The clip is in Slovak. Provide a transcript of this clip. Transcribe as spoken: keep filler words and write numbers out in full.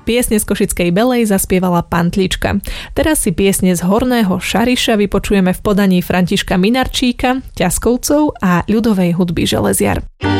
Piesne z Košickej Belej zaspievala Pantlička. Teraz si piesne z Horného Šariša vypočujeme v podaní Františka Minarčíka, Ťaskovcov a ľudovej hudby Železiar.